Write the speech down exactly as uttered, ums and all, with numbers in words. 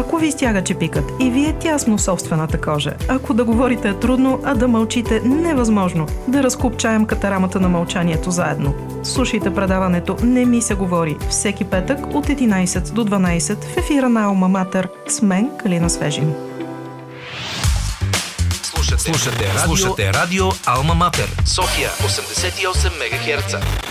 Ако ви стяга чепикът и ви е тясно в собствената кожа, ако да говорите е трудно, а да мълчите невъзможно, да разкопчаем катарамата на мълчанието заедно. Слушайте предаването «Не ми се говори» всеки петък от единайсет до дванайсет в ефира на Алма Матер с мен, Калина Свежин. Слушате, Слушате радио, Слушате радио Алма Матер, София осемдесет и осем мегахерца.